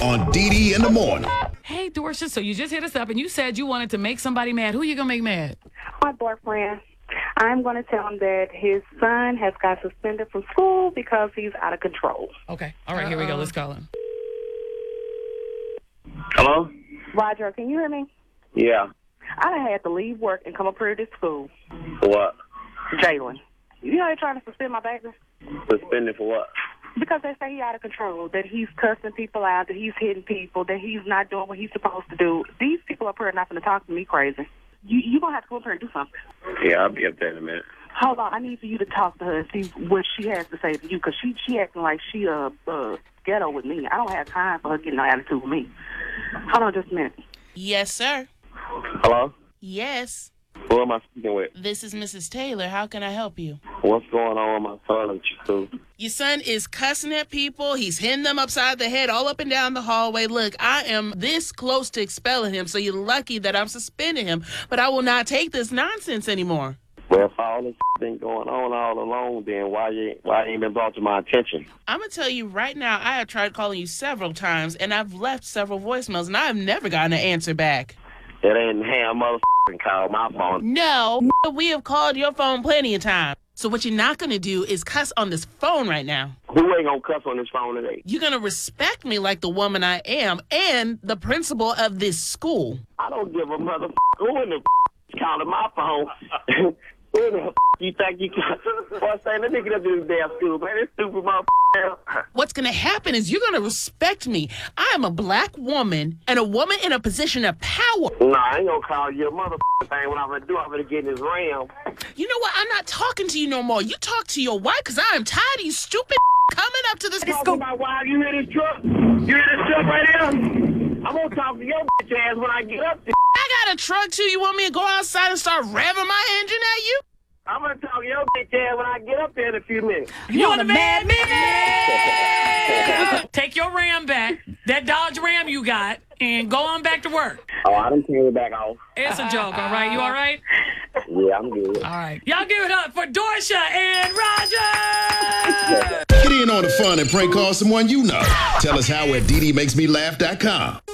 on DD in the morning. Hey, Dorsha, so you just hit us up and you said you wanted to make somebody mad. Who you going to make mad? My boyfriend. I'm going to tell him that his son has got suspended from school because he's out of control. Okay. All right, here we go. Let's call him. Hello? Roger, can you hear me? Yeah. I done had to leave work and come up here to school. For what? Jalen. You know they're trying to suspend my baby? Suspended for what? Because they say he's out of control, that he's cussing people out, that he's hitting people, that he's not doing what he's supposed to do. These people up here are not going to talk to me crazy. You're going to have to go up here and do something. Yeah, I'll be up there in a minute. Hold on, I need for you to talk to her and see what she has to say to you, because she acting like she ghetto with me. I don't have time for her getting an attitude with me. Hold on just a minute. Yes, sir. Hello? Yes. Who am I speaking with? This is Mrs. Taylor. How can I help you? What's going on with my son at your school? Your son is cussing at people. He's hitting them upside the head all up and down the hallway. Look, I am this close to expelling him, so you're lucky that I'm suspending him. But I will not take this nonsense anymore. Well, if all this been going on all along, then why ain't been brought to my attention? I'm going to tell you right now, I have tried calling you several times, and I've left several voicemails, and I have never gotten an answer back. It ain't ham motherfucking call my phone. No, we have called your phone plenty of times. So what you're not going to do is cuss on this phone right now. Who ain't gonna cuss on this phone today? You're going to respect me like the woman I am and the principal of this school. I don't give a motherfucker who in the calling my phone. Who the you think you can? Boy, say, let me get up to this damn school, man. This stupid motherfucker. What's going to happen is you're going to respect me. I am a black woman and a woman in a position of power. Nah, I ain't gonna call you a motherfucker thing. What I'm gonna do, I'm gonna get in this ram. You know what? I'm not talking to you no more. You talk to your wife, because I am tired of you stupid coming up to this school. Talking about why you hear this truck? You hear this truck right here? I'm gonna talk to your bitch ass when I get up there. I got a truck too. You want me to go outside and start revving my engine at you? I'm gonna talk to your bitch ass when I get up there in a few minutes. You want a mad minute? Take your Ram back, that Dodge Ram you got, and go on back to work. Oh, I done came back off. It's a joke, all right? You all right? Yeah, I'm good. All right. Y'all give it up for Dorsha and Roger! Get in on the fun and prank call someone you know. Tell us how at ddmakesmelaugh.com.